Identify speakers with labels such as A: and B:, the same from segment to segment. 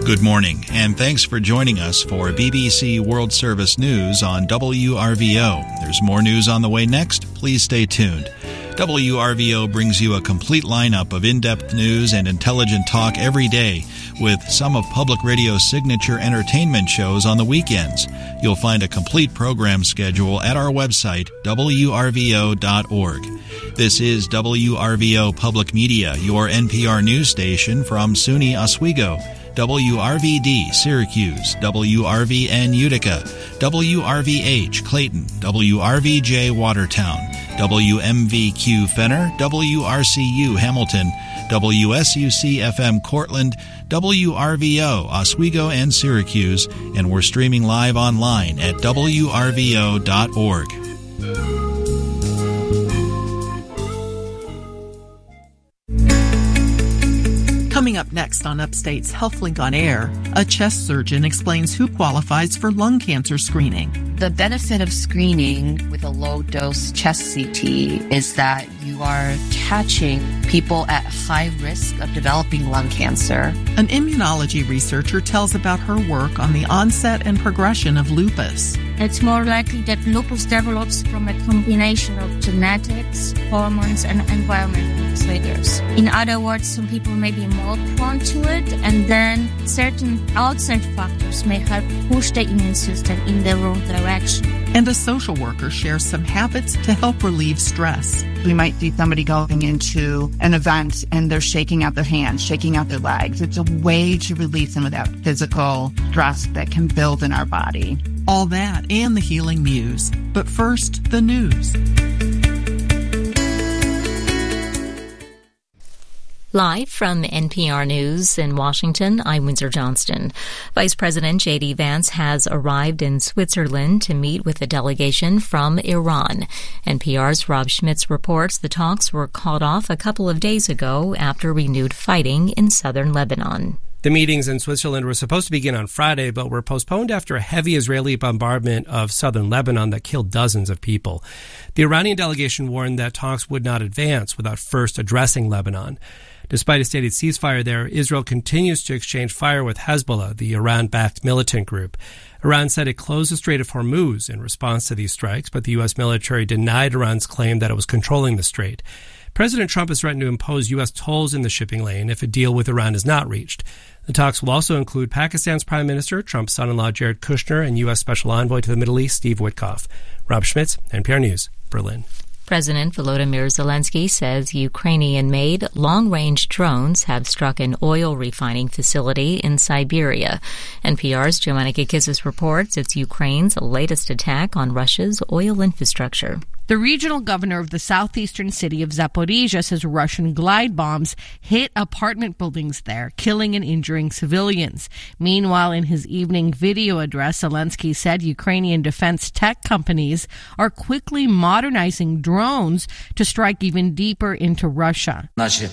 A: Good morning, and thanks for joining us for BBC World Service News on WRVO. There's more news on the way next. Please stay tuned. WRVO brings you a complete lineup of in-depth news and intelligent talk every day, with some of public radio's signature entertainment shows on the weekends. You'll find a complete program schedule at our website, wrvo.org. This is WRVO Public Media, your NPR news station from SUNY Oswego, WRVD Syracuse, WRVN Utica, WRVH Clayton, WRVJ Watertown, WMVQ Fenner, WRCU Hamilton, WSUC-FM Cortland, WRVO Oswego and Syracuse, and we're streaming live online at wrvo.org.
B: Coming up next on Upstate's HealthLink on Air, a chest surgeon explains who qualifies for lung cancer screening.
C: The benefit of screening with a low-dose chest CT is that you are catching people at high risk of developing lung cancer.
B: An immunology researcher tells about her work on the onset and progression of lupus.
D: It's more likely that lupus develops from a combination of genetics, hormones, and environmental triggers. In other words, some people may be more prone to it, and then certain outside factors may help push the immune system in the wrong direction.
B: And a social worker shares some habits to help relieve stress.
E: We might see somebody going into an event and they're shaking out their hands, shaking out their legs. It's a way to relieve some of that physical stress that can build in our body.
B: All that and the Healing Muse. But first, the news.
F: Live from NPR News in Washington, I'm Windsor Johnston. Vice President J.D. Vance has arrived in Switzerland to meet with a delegation from Iran. NPR's Rob Schmitz reports the talks were called off a couple of days ago after renewed fighting in southern Lebanon.
G: The meetings in Switzerland were supposed to begin on Friday, but were postponed after a heavy Israeli bombardment of southern Lebanon that killed dozens of people. The Iranian delegation warned that talks would not advance without first addressing Lebanon. Despite a stated ceasefire there, Israel continues to exchange fire with Hezbollah, the Iran-backed militant group. Iran said it closed the Strait of Hormuz in response to these strikes, but the U.S. military denied Iran's claim that it was controlling the strait. President Trump has threatened to impose U.S. tolls in the shipping lane if a deal with Iran is not reached. The talks will also include Pakistan's Prime Minister, Trump's son-in-law Jared Kushner, and U.S. Special Envoy to the Middle East, Steve Witkoff. Rob Schmitz, NPR News, Berlin.
F: President Volodymyr Zelensky says Ukrainian-made long-range drones have struck an oil refining facility in Siberia. NPR's Joanna Kikissis reports it's Ukraine's latest attack on Russia's oil infrastructure.
H: The regional governor of the southeastern city of Zaporizhzhia says Russian glide bombs hit apartment buildings there, killing and injuring civilians. Meanwhile, in his evening video address, Zelensky said Ukrainian defense tech companies are quickly modernizing drones to strike even deeper into Russia.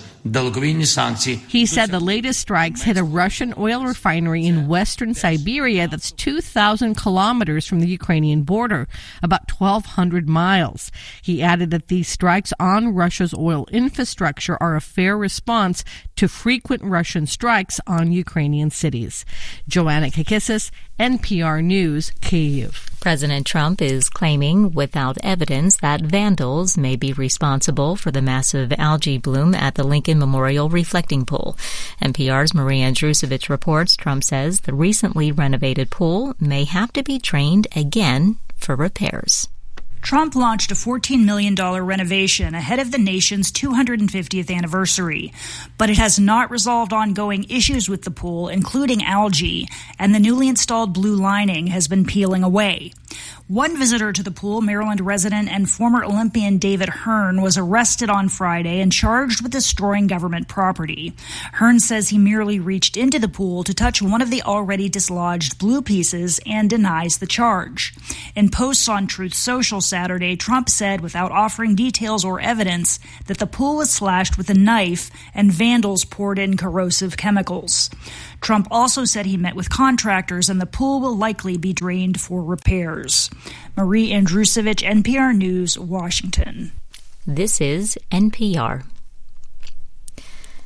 H: He said the latest strikes hit a Russian oil refinery in western Siberia that's 2,000 kilometers from the Ukrainian border, about 1,200 miles. He added that these strikes on Russia's oil infrastructure are a fair response to frequent Russian strikes on Ukrainian cities. Joanna Kikissis, NPR News, Kyiv.
F: President Trump is claiming without evidence that vandals may be responsible for the massive algae bloom at the Lincoln Memorial Reflecting Pool. NPR's Maria Andrusevich reports Trump says the recently renovated pool may have to be drained again for repairs.
I: Trump launched a $14 million renovation ahead of the nation's 250th anniversary, but it has not resolved ongoing issues with the pool, including algae, and the newly installed blue lining has been peeling away. One visitor to the pool, Maryland resident and former Olympian David Hearn, was arrested on Friday and charged with destroying government property. Hearn says he merely reached into the pool to touch one of the already dislodged blue pieces and denies the charge. In posts on Truth Social Saturday, Trump said, without offering details or evidence, that the pool was slashed with a knife and vandals poured in corrosive chemicals. Trump also said he met with contractors and the pool will likely be drained for repairs. Marie Andrusevich, NPR News, Washington.
F: This is NPR.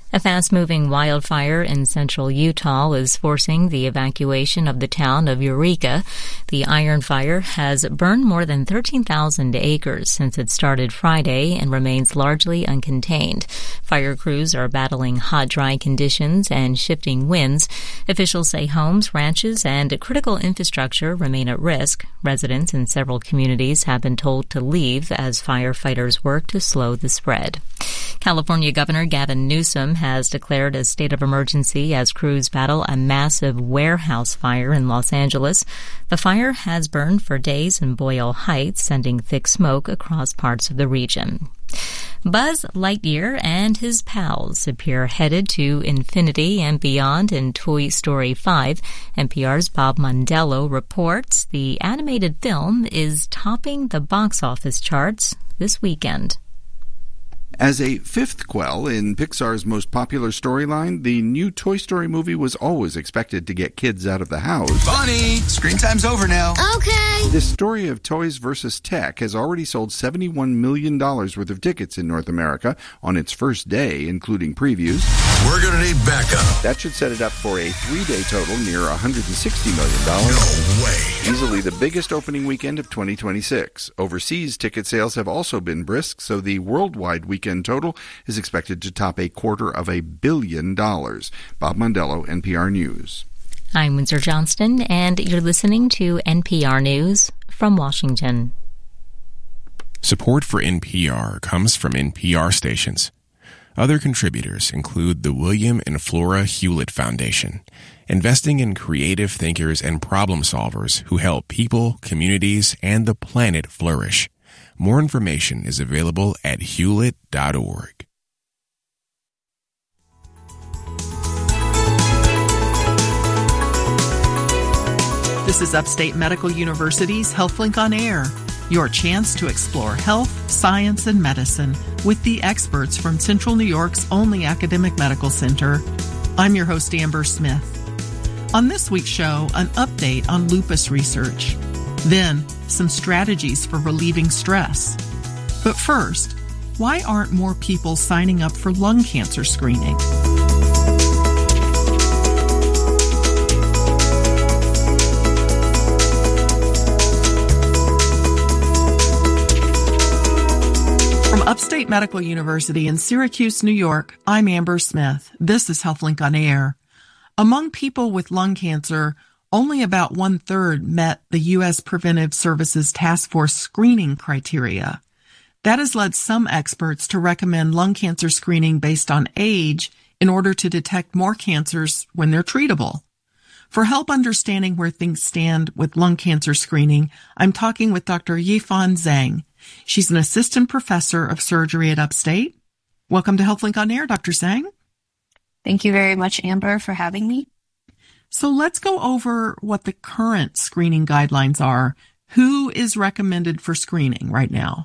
F: A fast-moving wildfire in central Utah is forcing the evacuation of the town of Eureka. The Iron Fire has burned more than 13,000 acres since it started Friday and remains largely uncontained. Fire crews are battling hot, dry conditions and shifting winds. Officials say homes, ranches, and critical infrastructure remain at risk. Residents in several communities have been told to leave as firefighters work to slow the spread. California Governor Gavin Newsom has declared a state of emergency as crews battle a massive warehouse fire in Los Angeles. The fire has burned for days in Boyle Heights, sending thick smoke across parts of the region. Buzz Lightyear and his pals appear headed to infinity and beyond in Toy Story 5. NPR's Bob Mondello reports the animated film is topping the box office charts this weekend.
J: As a fifth quell in Pixar's most popular storyline, the new Toy Story movie was always expected to get kids out of the house.
K: Bonnie, screen time's over now.
L: Okay.
J: The story of toys versus tech has already sold $71 million worth of tickets in North America on its first day, including previews.
K: We're going to need backup.
J: That should set it up for a 3-day total near $160 million.
K: No way.
J: Easily the biggest opening weekend of 2026. Overseas ticket sales have also been brisk, so the worldwide weekend total is expected to top $250 million. Bob Mondello, NPR News.
F: I'm Windsor Johnston, and you're listening to NPR News from Washington.
M: Support for NPR comes from NPR stations. Other contributors include the William and Flora Hewlett Foundation, investing in creative thinkers and problem solvers who help people, communities, and the planet flourish. More information is available at hewlett.org.
B: This is Upstate Medical University's HealthLink on Air, your chance to explore health, science, and medicine with the experts from Central New York's only academic medical center. I'm your host, Amber Smith. On this week's show, an update on lupus research. Then, some strategies for relieving stress. But first, why aren't more people signing up for lung cancer screening? From Upstate Medical University in Syracuse, New York, I'm Amber Smith. This is HealthLink on Air. Among people with lung cancer, only about 1/3 met the U.S. Preventive Services Task Force screening criteria. That has led some experts to recommend lung cancer screening based on age in order to detect more cancers when they're treatable. For help understanding where things stand with lung cancer screening, I'm talking with Dr. Yifan Zhang. She's an assistant professor of surgery at Upstate. Welcome to HealthLink on Air, Dr. Zhang.
C: Thank you very much, Amber, for having me.
B: So let's go over what the current screening guidelines are. Who is recommended for screening right now?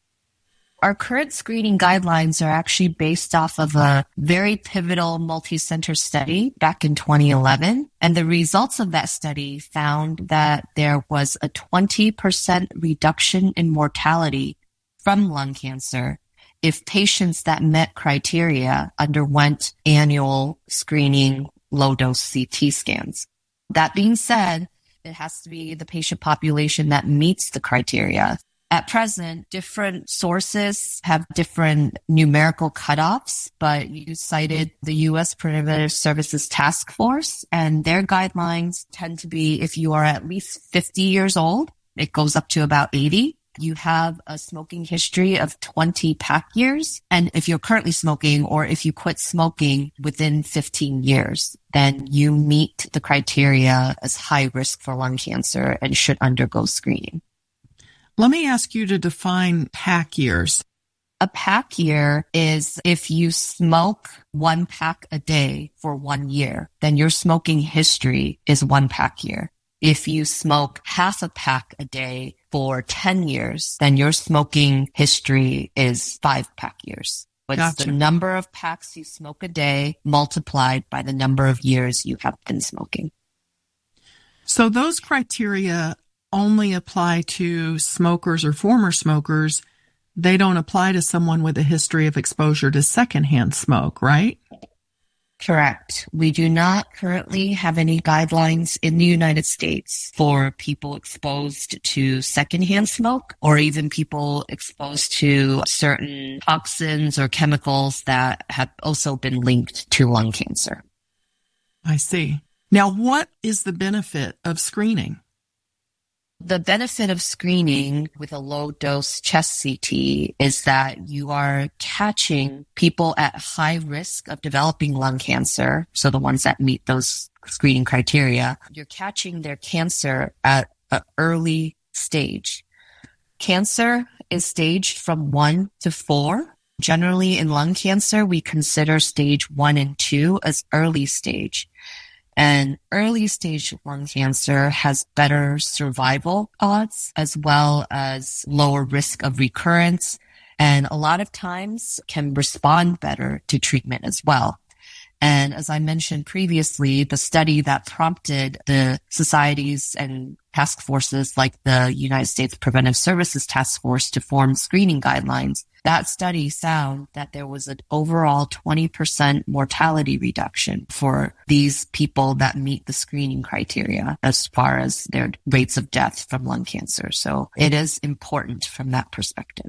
C: Our current screening guidelines are actually based off of a very pivotal multi-center study back in 2011. And the results of that study found that there was a 20% reduction in mortality from lung cancer if patients that met criteria underwent annual screening low-dose CT scans. That being said, it has to be the patient population that meets the criteria. At present, different sources have different numerical cutoffs, but you cited the U.S. Preventive Services Task Force, and their guidelines tend to be if you are at least 50 years old, it goes up to about 80. You have a smoking history of 20 pack years. And if you're currently smoking or if you quit smoking within 15 years, then you meet the criteria as high risk for lung cancer and should undergo screening.
B: Let me ask you to define pack years.
C: A pack year is if you smoke 1 pack a day for 1 year, then your smoking history is 1 pack year. If you smoke half a pack a day for 10 years, then your smoking history is 5 pack years. It's
B: Gotcha.
C: The number of packs you smoke a day multiplied by the number of years you have been smoking.
B: So those criteria only apply to smokers or former smokers. They don't apply to someone with a history of exposure to secondhand smoke, right?
C: Correct. We do not currently have any guidelines in the United States for people exposed to secondhand smoke or even people exposed to certain toxins or chemicals that have also been linked to lung cancer.
B: I see. Now, what is the benefit of screening?
C: The benefit of screening with a low-dose chest CT is that you are catching people at high risk of developing lung cancer, so the ones that meet those screening criteria. You're catching their cancer at an early stage. Cancer is staged from 1 to 4. Generally, in lung cancer, we consider stage 1 and 2 as early stage. And early stage lung cancer has better survival odds as well as lower risk of recurrence, and a lot of times can respond better to treatment as well. And as I mentioned previously, the study that prompted the societies and task forces like the United States Preventive Services Task Force to form screening guidelines, that study found that there was an overall 20% mortality reduction for these people that meet the screening criteria as far as their rates of death from lung cancer. So it is important from that perspective.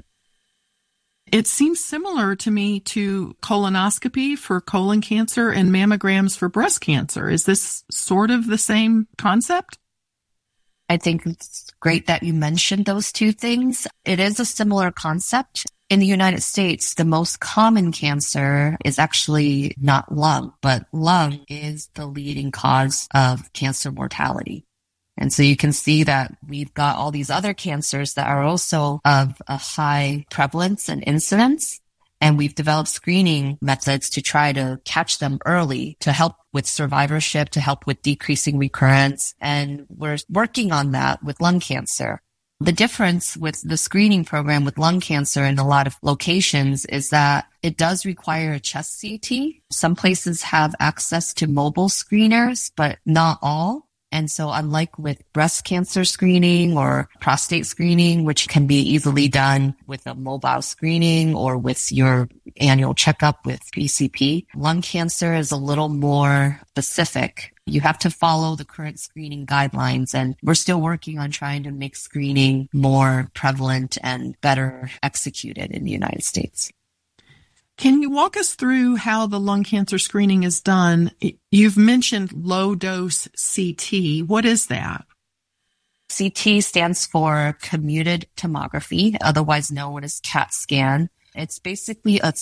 B: It seems similar to me to colonoscopy for colon cancer and mammograms for breast cancer. Is this sort of the same concept?
C: I think it's great that you mentioned those two things. It is a similar concept. In the United States, the most common cancer is actually not lung, but lung is the leading cause of cancer mortality. And so you can see that we've got all these other cancers that are also of a high prevalence and incidence. And we've developed screening methods to try to catch them early to help with survivorship, to help with decreasing recurrence. And we're working on that with lung cancer. The difference with the screening program with lung cancer in a lot of locations is that it does require a chest CT. Some places have access to mobile screeners, but not all. And so unlike with breast cancer screening or prostate screening, which can be easily done with a mobile screening or with your annual checkup with PCP, lung cancer is a little more specific. You have to follow the current screening guidelines, and we're still working on trying to make screening more prevalent and better executed in the United States.
B: Can you walk us through how the lung cancer screening is done? You've mentioned low-dose CT. What is that?
C: CT stands for computed tomography, otherwise known as CAT scan. It's basically a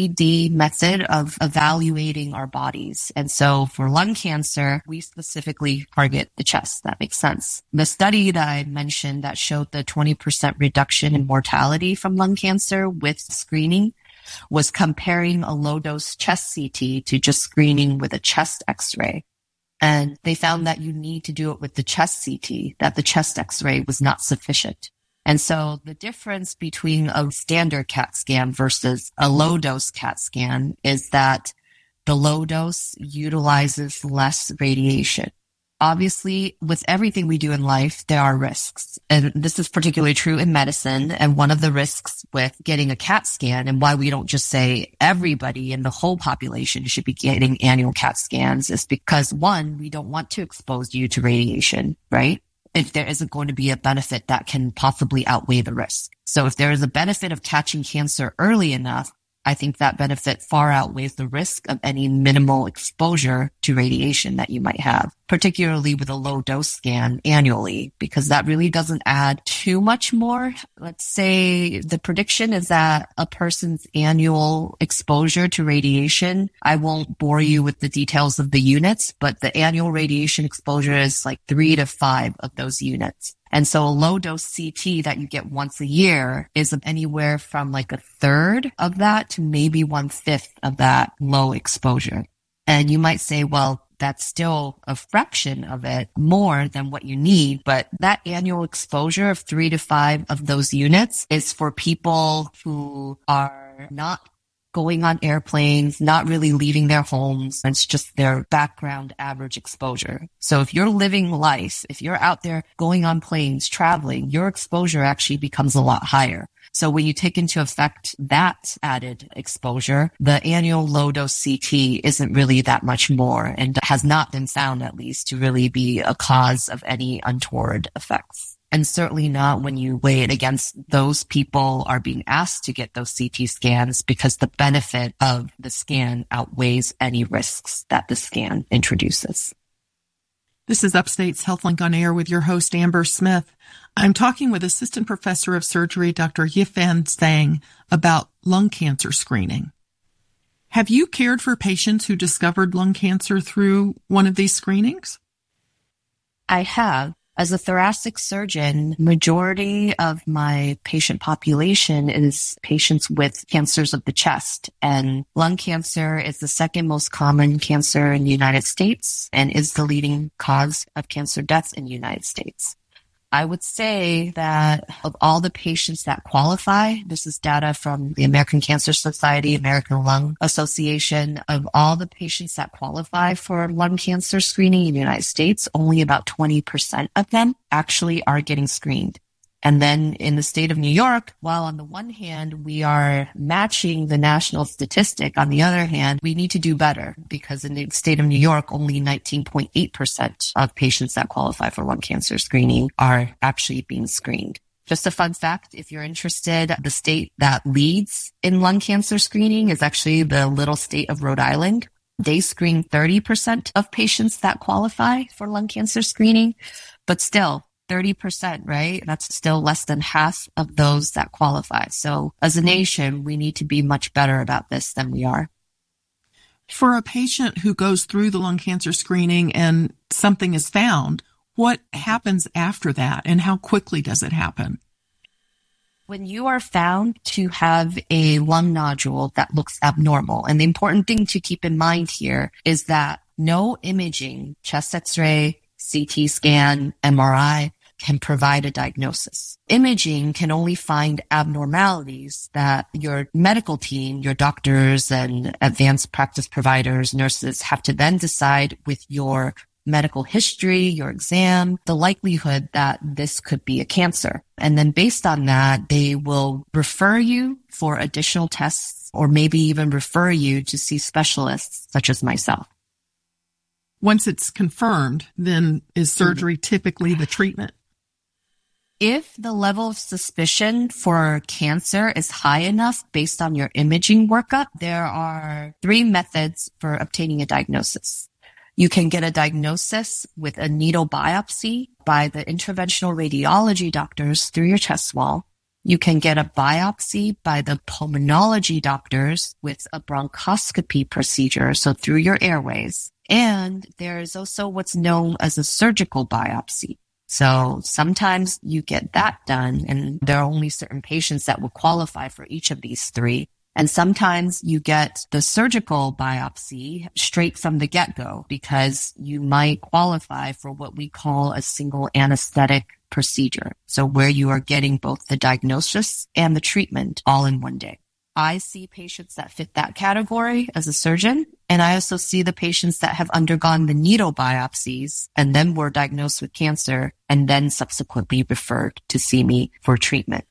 C: 3D method of evaluating our bodies. And so for lung cancer, we specifically target the chest. That makes sense. The study that I mentioned that showed the 20% reduction in mortality from lung cancer with screening was comparing a low-dose chest CT to just screening with a chest X-ray. And they found that you need to do it with the chest CT, that the chest X-ray was not sufficient. And so the difference between a standard CAT scan versus a low-dose CAT scan is that the low dose utilizes less radiation. Obviously, with everything we do in life, there are risks. And this is particularly true in medicine. And one of the risks with getting a CAT scan, and why we don't just say everybody in the whole population should be getting annual CAT scans, is because, one, we don't want to expose you to radiation, right? If there isn't going to be a benefit that can possibly outweigh the risk. So if there is a benefit of catching cancer early enough, I think that benefit far outweighs the risk of any minimal exposure to radiation that you might have, particularly with a low dose scan annually, because that really doesn't add too much more. Let's say the prediction is that a person's annual exposure to radiation, I won't bore you with the details of the units, but the annual radiation exposure is like 3 to 5 of those units. And so a low dose CT that you get once a year is anywhere from like a third of that to maybe 1/5 of that low exposure. And you might say, well, that's still a fraction of it more than what you need. But that annual exposure of 3 to 5 of those units is for people who are not going on airplanes, not really leaving their homes. It's just their background average exposure. So if you're living life, if you're out there going on planes, traveling, your exposure actually becomes a lot higher. So when you take into effect that added exposure, the annual low dose CT isn't really that much more and has not been found, at least, to really be a cause of any untoward effects. And certainly not when you weigh it against those people are being asked to get those CT scans, because the benefit of the scan outweighs any risks that the scan introduces.
B: This is Upstate's HealthLink on Air with your host, Amber Smith. I'm talking with Assistant Professor of Surgery, Dr. Yifan Zhang, about lung cancer screening. Have you cared for patients who discovered lung cancer through one of these screenings?
C: I have. As a thoracic surgeon, majority of my patient population is patients with cancers of the chest, and lung cancer is the second most common cancer in the United States and is the leading cause of cancer deaths in the United States. I would say that of all the patients that qualify, this is data from the American Cancer Society, American Lung Association, of all the patients that qualify for lung cancer screening in the United States, only about 20% of them actually are getting screened. And then in the state of New York, while on the one hand, we are matching the national statistic, on the other hand, we need to do better, because in the state of New York, only 19.8% of patients that qualify for lung cancer screening are actually being screened. Just a fun fact, if you're interested, the state that leads in lung cancer screening is actually the little state of Rhode Island. They screen 30% of patients that qualify for lung cancer screening, but still, 30%, right? That's still less than half of those that qualify. So as a nation, we need to be much better about this than we are.
B: For a patient who goes through the lung cancer screening and something is found, what happens after that and how quickly does it happen?
C: When you are found to have a lung nodule that looks abnormal, and the important thing to keep in mind here is that no imaging, chest x-ray, CT scan, MRI, can provide a diagnosis. Imaging can only find abnormalities that your medical team, your doctors and advanced practice providers, nurses have to then decide with your medical history, your exam, the likelihood that this could be a cancer. And then based on that, they will refer you for additional tests or maybe even refer you to see specialists such as myself.
B: Once it's confirmed, then is surgery typically the treatment?
C: If the level of suspicion for cancer is high enough based on your imaging workup, there are 3 methods for obtaining a diagnosis. You can get a diagnosis with a needle biopsy by the interventional radiology doctors through your chest wall. You can get a biopsy by the pulmonology doctors with a bronchoscopy procedure, so through your airways. And there is also what's known as a surgical biopsy. So sometimes you get that done, and there are only certain patients that will qualify for each of these 3. And sometimes you get the surgical biopsy straight from the get-go because you might qualify for what we call a single anesthetic procedure. So where you are getting both the diagnosis and the treatment all in one day. I see patients that fit that category as a surgeon, and I also see the patients that have undergone the needle biopsies and then were diagnosed with cancer and then subsequently referred to see me for treatment.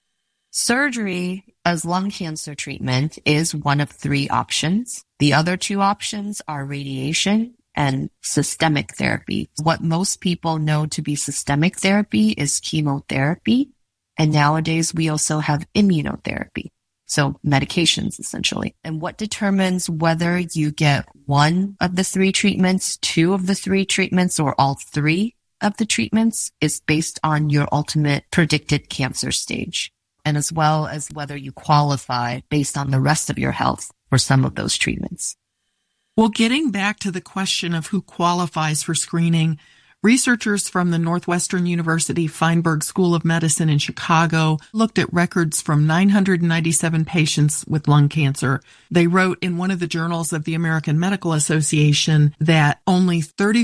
C: Surgery as lung cancer treatment is one of 3 options. The other 2 options are radiation and systemic therapy. What most people know to be systemic therapy is chemotherapy, and nowadays we also have immunotherapy. So medications, essentially. And what determines whether you get one of the 3 treatments, 2 of the 3 treatments, or all 3 of the treatments is based on your ultimate predicted cancer stage, and as well as whether you qualify based on the rest of your health for some of those treatments.
B: Well, getting back to the question of who qualifies for screening, researchers from the Northwestern University Feinberg School of Medicine in Chicago looked at records from 997 patients with lung cancer. They wrote in one of the journals of the American Medical Association that only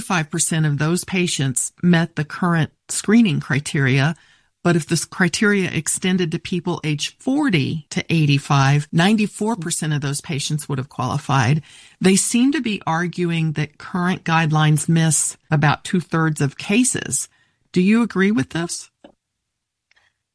B: 35% of those patients met the current screening criteria. But if this criteria extended to people aged 40 to 85, 94% of those patients would have qualified. They seem to be arguing that current guidelines miss about 2/3 of cases. Do you agree with this?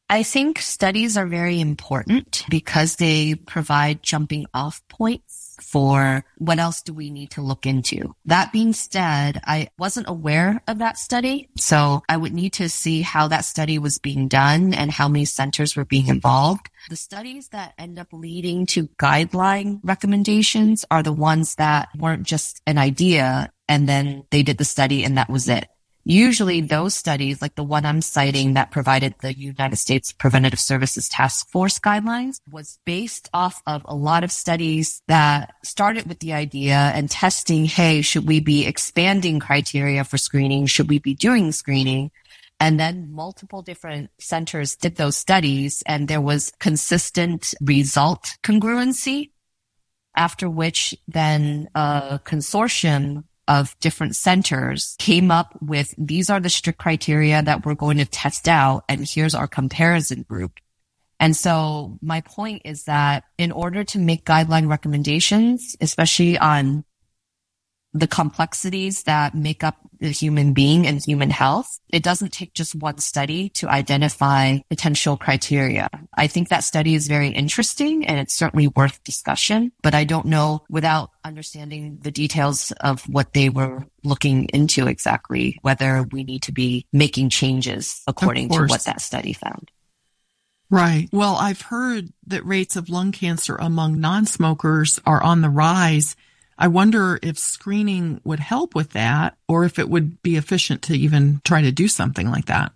C: I think studies are very important because they provide jumping off points for what else do we need to look into. That being said, I wasn't aware of that study, so I would need to see how that study was being done and how many centers were being involved. The studies that end up leading to guideline recommendations are the ones that weren't just an idea and then they did the study and that was it. Usually those studies, like the one I'm citing that provided the United States Preventative Services Task Force guidelines, was based off of a lot of studies that started with the idea and testing, hey, should we be expanding criteria for screening? Should we be doing screening? And then multiple different centers did those studies and there was consistent result congruency, after which then a consortium of different centers came up with, these are the strict criteria that we're going to test out, and here's our comparison group. And so my point is that in order to make guideline recommendations, especially on the complexities that make up the human being and human health, it doesn't take just one study to identify potential criteria. I think that study is very interesting and it's certainly worth discussion, but I don't know, without understanding the details of what they were looking into exactly, whether we need to be making changes according to what that study found.
B: Right. Well, I've heard that rates of lung cancer among non-smokers are on the rise. I wonder if screening would help with that or if it would be efficient to even try to do something like that.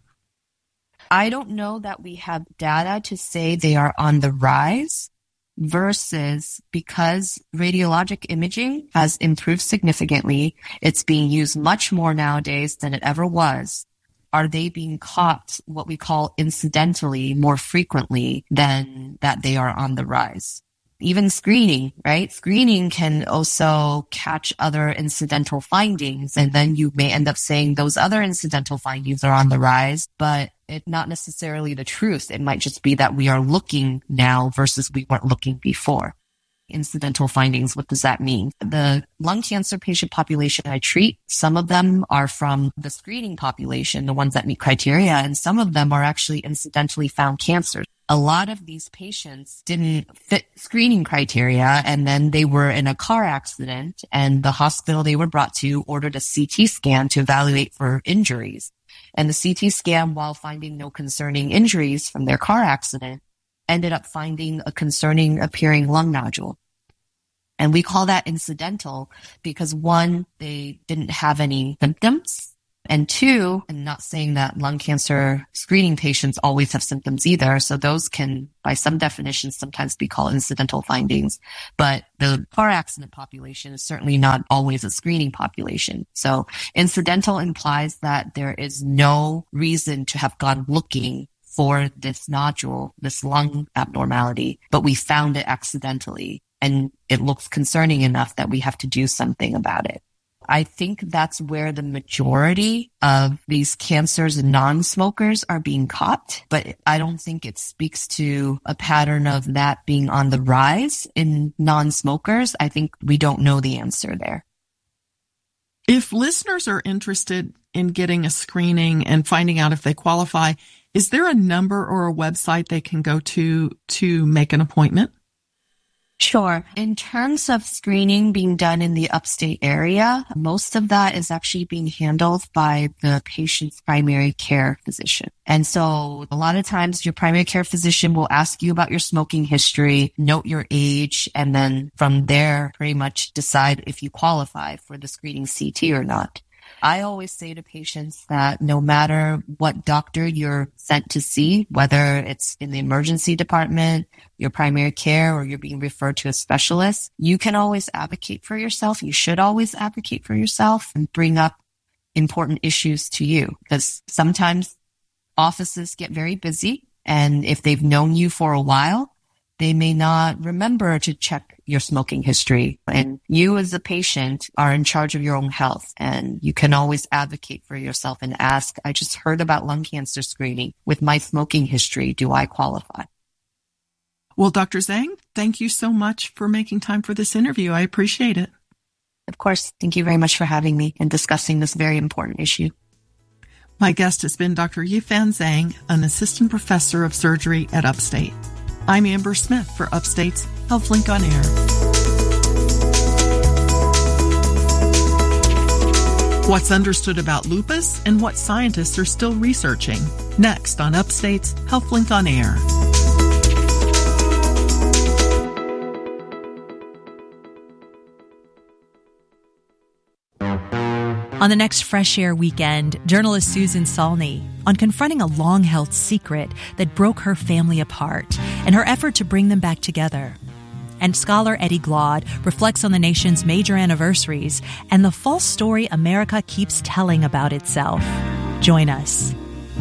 C: I don't know that we have data to say they are on the rise versus because radiologic imaging has improved significantly. It's being used much more nowadays than it ever was. Are they being caught what we call incidentally more frequently than that they are on the rise? Even screening, right? Screening can also catch other incidental findings, and then you may end up saying those other incidental findings are on the rise, but it's not necessarily the truth. It might just be that we are looking now versus we weren't looking before. Incidental findings, what does that mean? The lung cancer patient population I treat, some of them are from the screening population, the ones that meet criteria, and some of them are actually incidentally found cancers. A lot of these patients didn't fit screening criteria, and then they were in a car accident, and the hospital they were brought to ordered a CT scan to evaluate for injuries. And the CT scan, while finding no concerning injuries from their car accident, ended up finding a concerning appearing lung nodule. And we call that incidental because one, they didn't have any symptoms. And two, and not saying that lung cancer screening patients always have symptoms either. So those can, by some definitions, sometimes be called incidental findings. But the car accident population is certainly not always a screening population. So incidental implies that there is no reason to have gone looking for this nodule, this lung abnormality, but we found it accidentally. And it looks concerning enough that we have to do something about it. I think that's where the majority of these cancers in non-smokers are being caught, but I don't think it speaks to a pattern of that being on the rise in non-smokers. I think we don't know the answer there.
B: If listeners are interested in getting a screening and finding out if they qualify, is there a number or a website they can go to make an appointment?
C: Sure. In terms of screening being done in the upstate area, most of that is actually being handled by the patient's primary care physician. And so a lot of times your primary care physician will ask you about your smoking history, note your age, and then from there pretty much decide if you qualify for the screening CT or not. I always say to patients that no matter what doctor you're sent to see, whether it's in the emergency department, your primary care, or you're being referred to a specialist, you can always advocate for yourself. You should always advocate for yourself and bring up important issues to you, because sometimes offices get very busy, and if they've known you for a while, they may not remember to check your smoking history. And you as a patient are in charge of your own health, and you can always advocate for yourself and ask, I just heard about lung cancer screening. With my smoking history, do I qualify?
B: Well, Dr. Zhang, thank you so much for making time for this interview. I appreciate it.
C: Of course. Thank you very much for having me and discussing this very important issue.
B: My guest has been Dr. Yifan Zhang, an assistant professor of surgery at Upstate. I'm Amber Smith for Upstate's HealthLink on Air. What's understood about lupus and what scientists are still researching. Next on Upstate's HealthLink on Air.
L: On the next Fresh Air weekend, journalist Susan Salney on confronting a long-held secret that broke her family apart and her effort to bring them back together. And scholar Eddie Glaude reflects on the nation's major anniversaries and the false story America keeps telling about itself. Join us.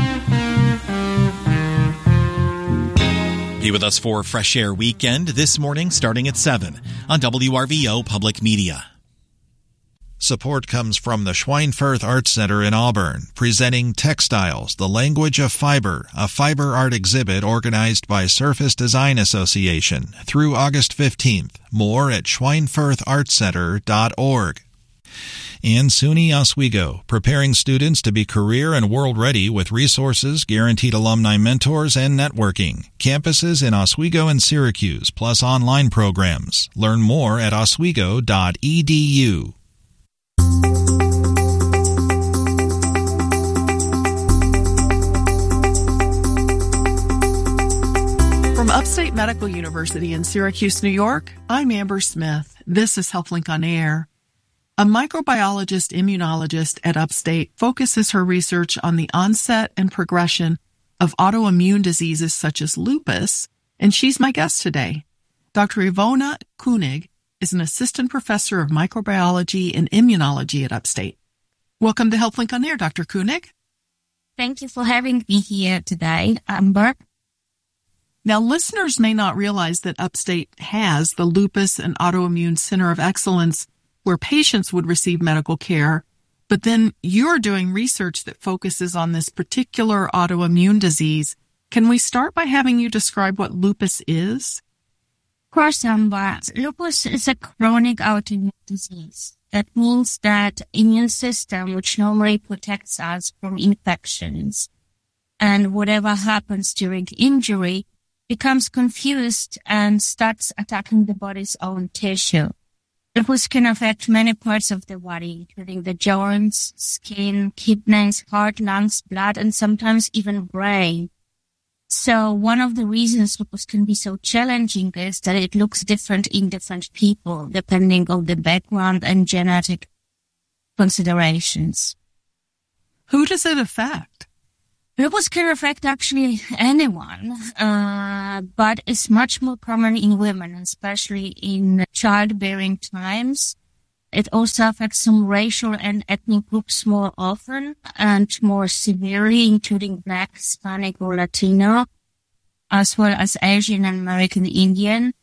A: Be with us for Fresh Air Weekend this morning starting at 7 on WRVO Public Media. Support comes from the Schweinfurth Arts Center in Auburn, presenting Textiles, the Language of Fiber, a fiber art exhibit organized by Surface Design Association through August 15th. More at schweinfurthartscenter.org. And SUNY Oswego, preparing students to be career and world ready with resources, guaranteed alumni mentors, and networking. Campuses in Oswego and Syracuse, plus online programs. Learn more at oswego.edu.
B: From Upstate Medical University in Syracuse, New York, I'm Amber Smith. This is HealthLink on Air. A microbiologist immunologist at Upstate focuses her research on the onset and progression of autoimmune diseases such as lupus, and she's my guest today. Dr. Ivona Koenig is an assistant professor of microbiology and immunology at Upstate. Welcome to HealthLink on Air, Dr. Koenig.
D: Thank you for having me here today, Amber.
B: Now, listeners may not realize that Upstate has the Lupus and Autoimmune Center of Excellence where patients would receive medical care, but then you're doing research that focuses on this particular autoimmune disease. Can we start by having you describe what lupus is?
D: Of course, Amber. Lupus is a chronic autoimmune disease. That means that immune system, which normally protects us from infections, and whatever happens during injury, becomes confused and starts attacking the body's own tissue. Lupus can affect many parts of the body, including the joints, skin, kidneys, heart, lungs, blood, and sometimes even brain. So one of the reasons lupus can be so challenging is that it looks different in different people, depending on the background and genetic considerations.
B: Who does it affect?
D: Lupus can affect actually anyone, but it's much more common in women, especially in childbearing times. It also affects some racial and ethnic groups more often and more severely, including Black, Hispanic, or Latino, as well as Asian and American Indian.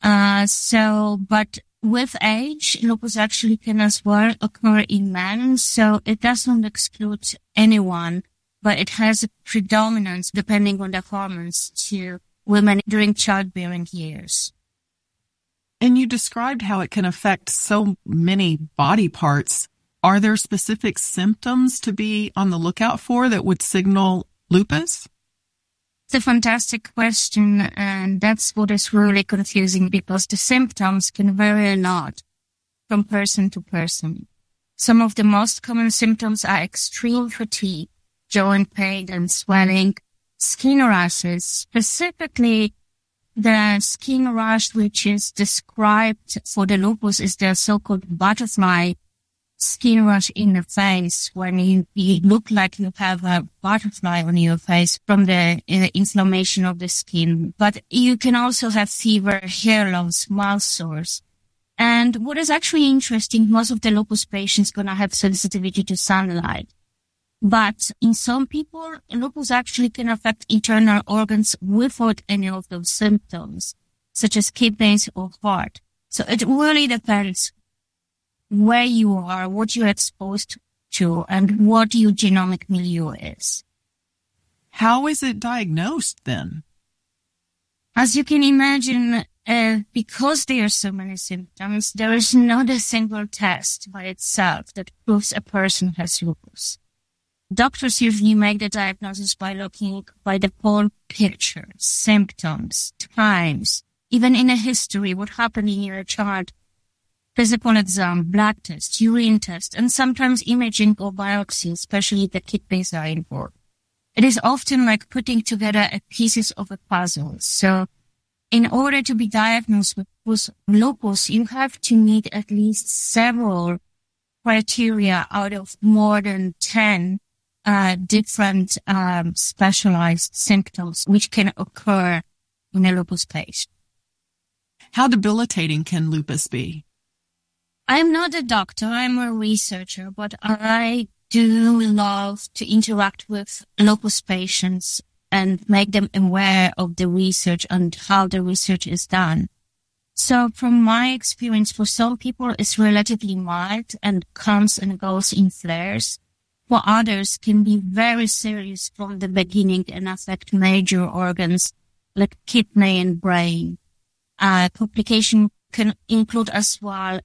D: But with age, lupus actually can as well occur in men, so it doesn't exclude anyone, but it has a predominance depending on the hormones to women during childbearing years.
B: And you described how it can affect so many body parts. Are there specific symptoms to be on the lookout for that would signal lupus?
D: It's a fantastic question, and that's what is really confusing because the symptoms can vary a lot from person to person. Some of the most common symptoms are extreme fatigue, joint pain and swelling, skin rashes, specifically the skin rash which is described for the lupus is the so-called butterfly skin rash in the face, when you look like you have a butterfly on your face from the inflammation of the skin. But you can also have fever, hair loss, mouth sores. And what is actually interesting, most of the lupus patients going to have sensitivity to sunlight. But in some people, lupus actually can affect internal organs without any of those symptoms, such as kidneys or heart. So it really depends where you are, what you're exposed to, and what your genomic milieu is.
B: How is it diagnosed then?
D: As you can imagine, because there are so many symptoms, there is not a single test by itself that proves a person has lupus. doctors usually make the diagnosis by looking by the whole picture, symptoms, times, even in a history, what happened in your child, physical exam, blood test, urine test, and sometimes imaging or biopsy, especially if the kidneys are involved. It is often like putting together pieces of a puzzle. So in order to be diagnosed with lupus, you have to meet at least several criteria out of more than 10 different specialized symptoms which can occur in a lupus patient.
B: How debilitating can lupus be?
D: I'm not a doctor, I'm a researcher, but I do love to interact with lupus patients and make them aware of the research and how the research is done. So from my experience, for some people it's relatively mild and comes and goes in flares. For others can be very serious from the beginning and affect major organs like kidney and brain. Complication can include as well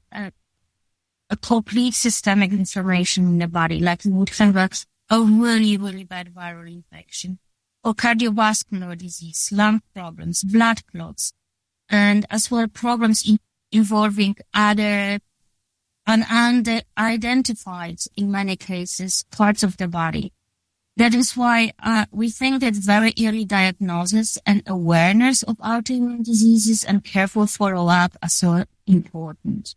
D: a complete systemic inflammation in the body, like you would have a really, really bad viral infection, or cardiovascular disease, lung problems, blood clots, and as well problems involving other unidentified, in many cases, parts of the body. That is why we think that very early diagnosis and awareness of autoimmune diseases and careful follow-up are so important.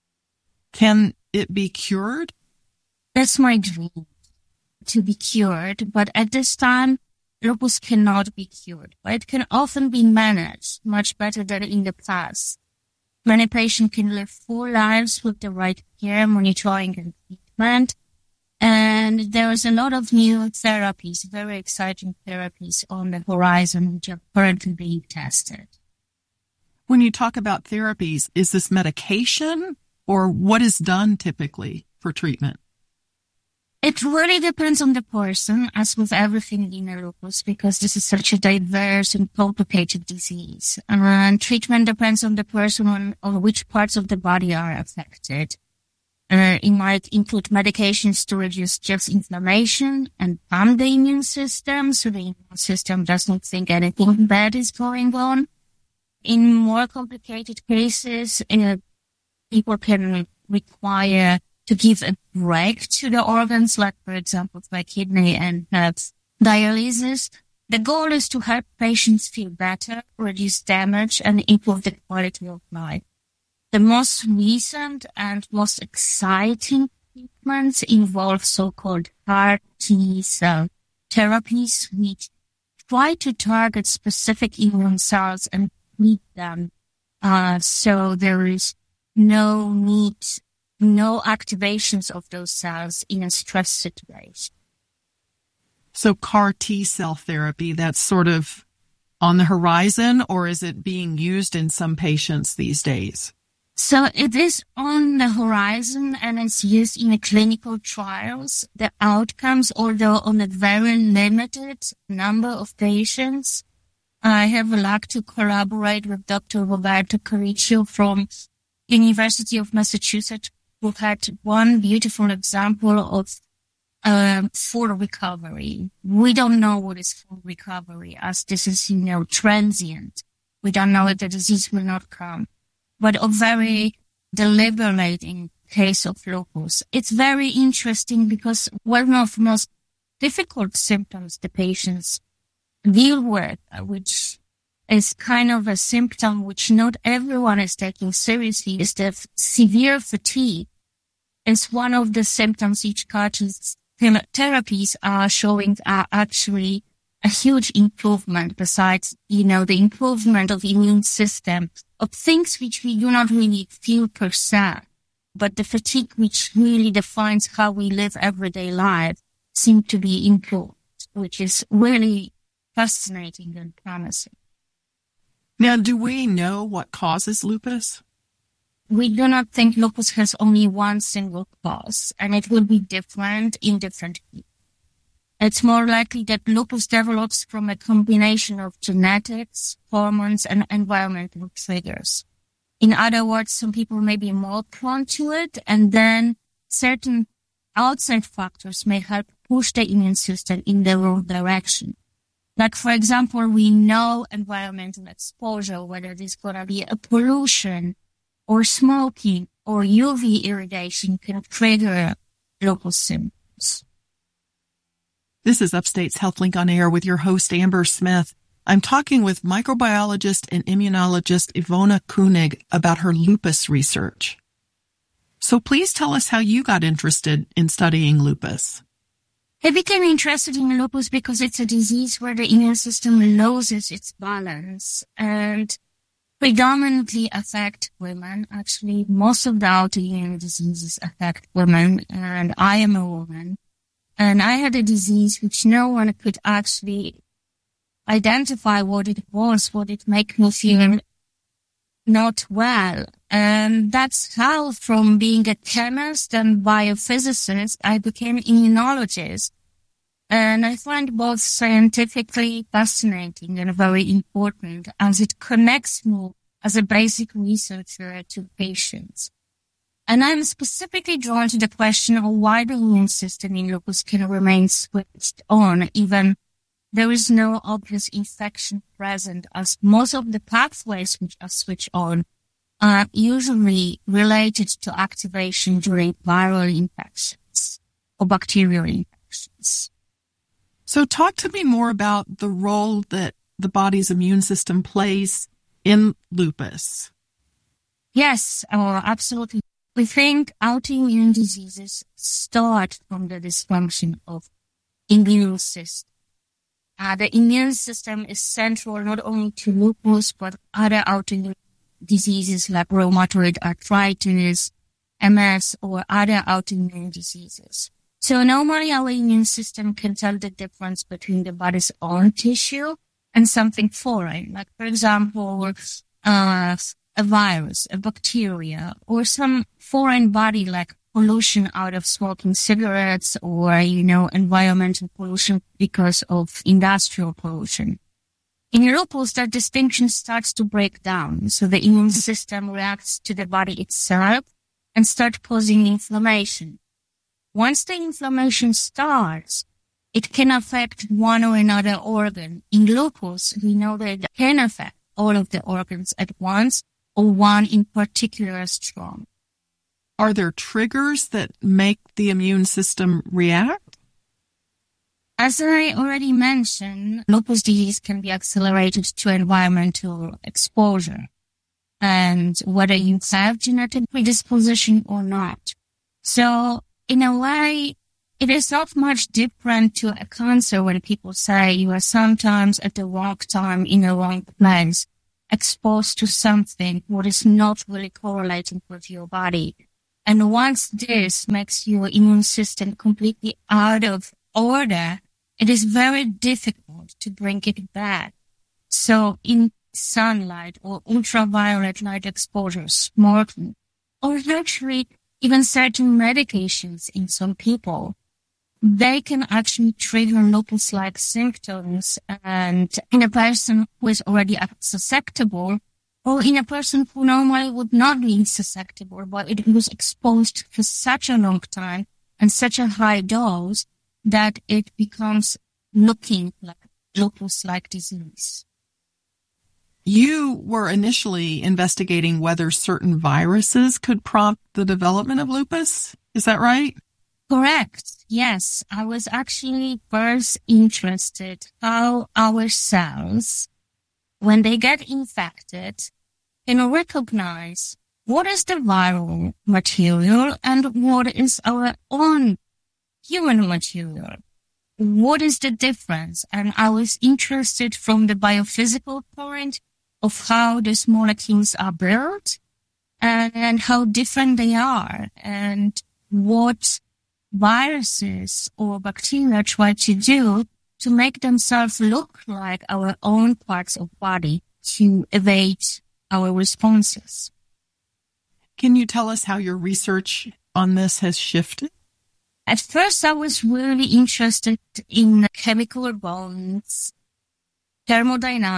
B: Can it be cured?
D: That's my dream, to be cured. But at this time, lupus cannot be cured. But it can often be managed much better than in the past. Many patients can live full lives with the right care, monitoring, and treatment. And there's a lot of new therapies, very exciting therapies on the horizon, which are currently being tested.
B: When you talk about therapies, is this medication? Or what is done typically for treatment?
D: It really depends on the person, as with everything in lupus, because this is such a diverse and complicated disease. And treatment depends on the person on which parts of the body are affected. It might include medications to reduce just inflammation and calm the immune system, so the immune system doesn't think anything bad is going on. In more complicated cases, people can require to give a break to the organs, like, for example, by kidney and dialysis. The goal is to help patients feel better, reduce damage, and improve the quality of life. The most recent and most exciting treatments involve so-called CAR T-cell therapies, which try to target specific immune cells and treat them. So there is no activations of those cells in a stress situation.
B: So CAR T-cell therapy, that's sort of on the horizon, or is it being used in some patients these days?
D: So it is on the horizon and it's used in the clinical trials. The outcomes, although on a very limited number of patients, I have the luck to collaborate with Dr. Roberto Cariccio from University of Massachusetts, who had one beautiful example of full recovery. We don't know what is full recovery, as this is, transient. We don't know if the disease will not come. But a very deliberating case of lupus. It's very interesting because one of the most difficult symptoms the patients deal with, which is kind of a symptom which not everyone is taking seriously, is the severe fatigue. It's one of the symptoms each therapies are showing are actually a huge improvement besides, the improvement of immune system, of things which we do not really feel per se. But the fatigue which really defines how we live everyday life seem to be improved, which is really fascinating and promising.
B: Now, do we know what causes lupus?
D: We do not think lupus has only one single cause, and it will be different in different people. It's more likely that lupus develops from a combination of genetics, hormones, and environmental triggers. In other words, some people may be more prone to it, and then certain outside factors may help push the immune system in the wrong direction. Like, for example, we know environmental exposure, whether it's going to be a pollution or smoking or UV irradiation, can trigger lupus symptoms.
B: This is Upstate's HealthLink on Air with your host, Amber Smith. I'm talking with microbiologist and immunologist Ivona Koenig about her lupus research. So please tell us how you got interested in studying lupus.
D: I became interested in lupus because it's a disease where the immune system loses its balance and predominantly affect women. Actually, most of the autoimmune diseases affect women, and I am a woman. And I had a disease which no one could actually identify what it was, what it made me feel not well. And that's how, from being a chemist and biophysicist, I became an immunologist. And I find both scientifically fascinating and very important, as it connects me as a basic researcher to patients. And I'm specifically drawn to the question of why the immune system in lupus can remain switched on, even there is no obvious infection present, as most of the pathways which are switched on are usually related to activation during viral infections or bacterial infections.
B: So talk to me more about the role that the body's immune system plays in lupus.
D: Yes, absolutely. We think autoimmune diseases start from the dysfunction of immune system. The immune system is central not only to lupus, but other autoimmune diseases like rheumatoid arthritis, MS, or other autoimmune diseases. So normally our immune system can tell the difference between the body's own tissue and something foreign, like, for example, a virus, a bacteria, or some foreign body like pollution out of smoking cigarettes or, environmental pollution because of industrial pollution. In lupus, that distinction starts to break down. So the immune system reacts to the body itself and starts causing inflammation. Once the inflammation starts, it can affect one or another organ. In lupus, we know that it can affect all of the organs at once, or one in particular strong.
B: Are there triggers that make the immune system react?
D: As I already mentioned, lupus disease can be accelerated to environmental exposure, and whether you have genetic predisposition or not. So, in a way, it is not much different to a cancer when people say you are sometimes at the wrong time in the wrong place, exposed to something what is not really correlating with your body. And once this makes your immune system completely out of order, it is very difficult to bring it back. So in sunlight or ultraviolet light exposure, smoking, or actually even certain medications in some people, they can actually trigger lupus-like symptoms, and in a person who is already susceptible, or in a person who normally would not be susceptible, but it was exposed for such a long time and such a high dose that it becomes looking like lupus-like disease.
B: You were initially investigating whether certain viruses could prompt the development of lupus. Is that right?
D: Correct. Yes. I was actually first interested how our cells, when they get infected, can recognize what is the viral material and what is our own human material. What is the difference? And I was interested from the biophysical point of how these molecules are built and how different they are, and what viruses or bacteria try to do to make themselves look like our own parts of body to evade our responses.
B: Can you tell us how your research on this has shifted?
D: At first, I was really interested in chemical bonds,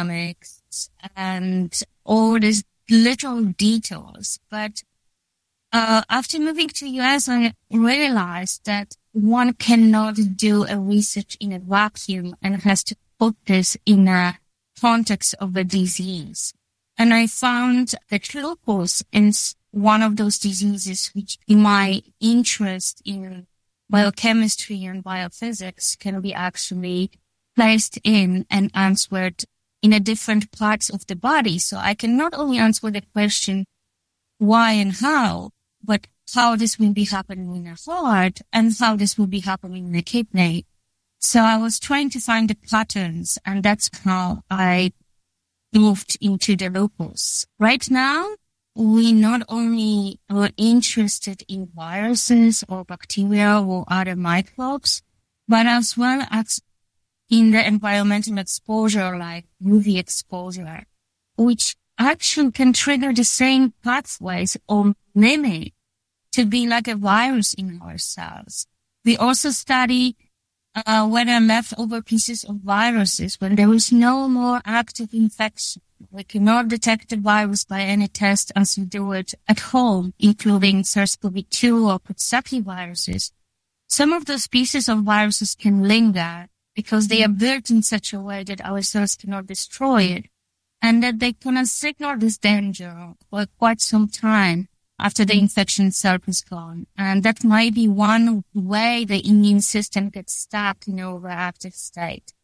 D: thermodynamics, and all these little details. But after moving to the US, I realized that one cannot do a research in a vacuum and has to put this in a context of a disease. And I found that lupus is one of those diseases which, in my interest in biochemistry and biophysics, can be actually placed in and answered in a different parts of the body. So I can not only answer the question why and how, but how this will be happening in the heart and how this will be happening in the kidney. So I was trying to find the patterns, and that's how I moved into the lupus. Right now, we not only are interested in viruses or bacteria or other microbes, but as well as in the environmental exposure like UV exposure, which actually can trigger the same pathways or mimic to be like a virus in our cells. We also study whether leftover pieces of viruses, when there is no more active infection, we cannot detect the virus by any test as we do it at home, including SARS-CoV-2 or Coxsackie viruses. Some of those pieces of viruses can linger because they are built in such a way that our cells cannot destroy it, and that they cannot signal this danger for quite some time after the infection itself is gone. And that might be one way the immune system gets stuck in an overactive state.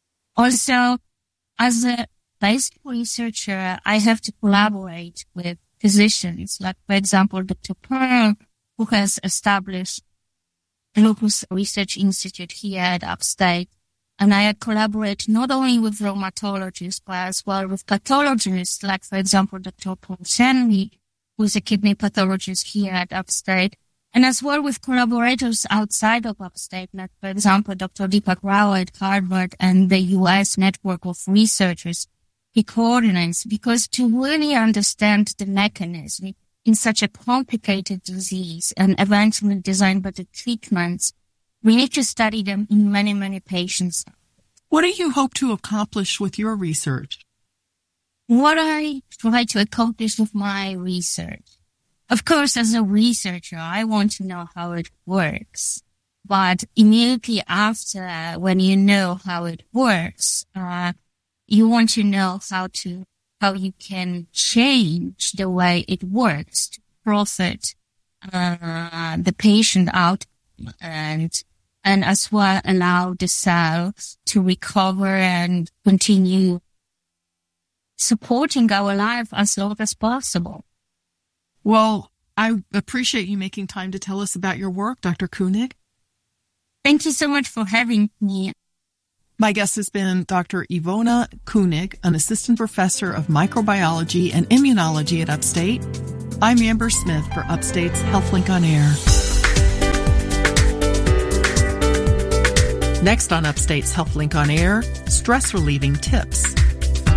D: Also, as a basic researcher, I have to collaborate with physicians, like, for example, Dr. Pearl, who has established the Lupus Research Institute here at Upstate. And I collaborate not only with rheumatologists, but as well with pathologists, like, for example, Dr. Paul Shanley, who's a kidney pathologist here at Upstate, and as well with collaborators outside of Upstate, like, for example, Dr. Deepak Rao at Harvard and the U.S. network of researchers he coordinates, because to really understand the mechanism in such a complicated disease and eventually design better treatments, we need to study them in many, many patients.
B: What do you hope to accomplish with your research?
D: What I try to accomplish with my research. Of course, as a researcher, I want to know how it works. But immediately after, when you know how it works, you want to know how you can change the way it works to profit the patient out and as well allow the cell to recover and continue supporting our life as long as possible.
B: Well, I appreciate you making time to tell us about your work, Dr. Koenig.
D: Thank you so much for having me.
B: My guest has been Dr. Ivona Koenig, an assistant professor of microbiology and immunology at Upstate. I'm Amber Smith for Upstate's HealthLink on Air. Next on Upstate's HealthLink on Air, stress-relieving tips.